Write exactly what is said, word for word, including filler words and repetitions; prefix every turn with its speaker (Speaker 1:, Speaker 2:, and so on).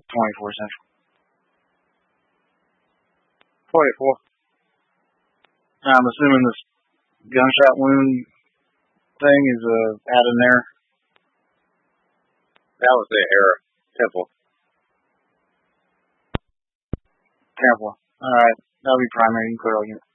Speaker 1: twenty-four Central. twenty-four. I'm assuming this gunshot wound thing is uh, out in there.
Speaker 2: That was the era. Temple.
Speaker 1: Temple. Alright. That'll be primary. You can clear all units.